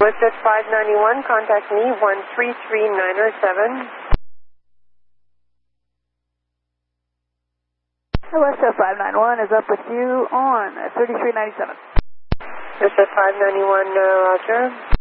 WestJet 591, contact me 133907. WestJet 591 is up with you on 3397. WestJet 591, roger.